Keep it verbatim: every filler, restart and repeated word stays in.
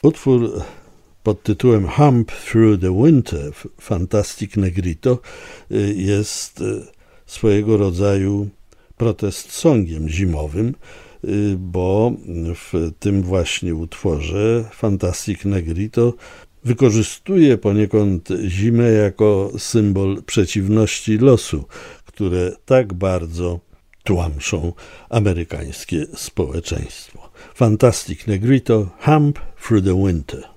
Utwór pod tytułem Hump Through the Winter, Fantastic Negrito, jest swojego rodzaju protest songiem zimowym, bo w tym właśnie utworze Fantastic Negrito wykorzystuje poniekąd zimę jako symbol przeciwności losu, które tak bardzo tłamszą amerykańskie społeczeństwo. Fantastic Negrito, Hump Through the Winter.